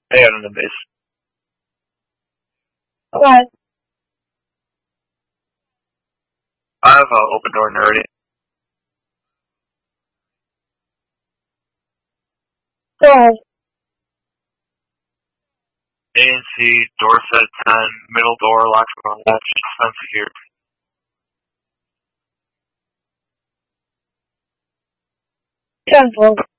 Hey, on the base. What? I have open door nerdy. What? ANC, door set 10, middle door, locked on latch, unsecured. Cancel.